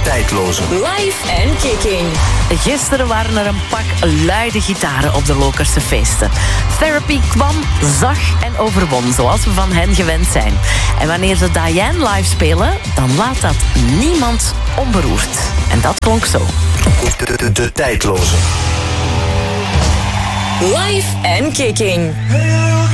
tijdloze. Live en kicking. Gisteren waren er een pak luide gitaren op de Lokerse feesten. Therapy kwam, zag en overwon, zoals we van hen gewend zijn. En wanneer ze Diane live spelen, dan laat dat niemand onberoerd. En dat klonk zo. De tijdloze. Live en kicking.